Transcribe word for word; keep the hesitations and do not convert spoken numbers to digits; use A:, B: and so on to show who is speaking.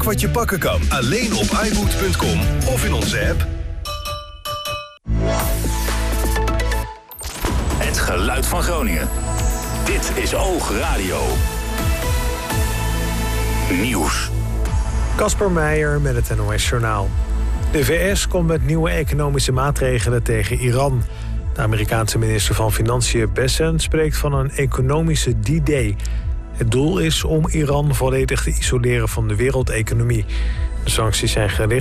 A: wat je pakken kan. Alleen op i boot punt com of in onze app.
B: Het geluid van Groningen. Dit is Oog Radio. Nieuws.
C: Casper Meijer met het N O S-journaal. De V S komt met nieuwe economische maatregelen tegen Iran. De Amerikaanse minister van Financiën Bessent spreekt van een economische D-Day. Het doel is om Iran volledig te isoleren van de wereldeconomie. De sancties zijn gericht